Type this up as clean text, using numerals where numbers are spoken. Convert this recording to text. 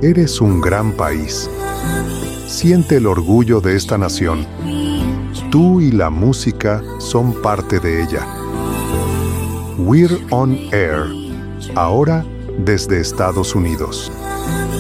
Eres un gran país. Siente el orgullo de esta nación. Tú y la música son parte de ella. We're on Air, ahora desde Estados Unidos.